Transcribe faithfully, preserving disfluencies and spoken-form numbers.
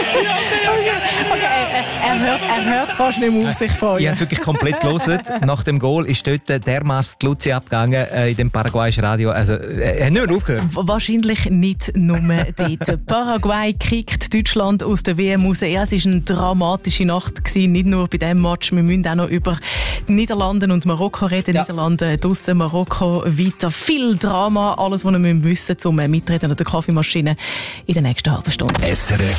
Okay, er, er, hört, er hört fast nicht mehr auf sich freuen. Ich habe es wirklich komplett gelesen. Nach dem Goal ist dort dermassen die Luzi abgegangen äh, in dem paraguayischen Radio. Also, er hat nicht mehr aufgehört. Wahrscheinlich nicht nur dort. Paraguay kickt Deutschland aus der W M raus. Ja, es war eine dramatische Nacht gewesen, nicht nur bei diesem Match. Wir müssen auch noch über die Niederlande und Marokko reden. Ja. Niederlande draussen, Marokko weiter. Viel Drama, alles, was wir wissen müssen, um mitreden an der Kaffeemaschine in der nächsten halben Stunde. S R F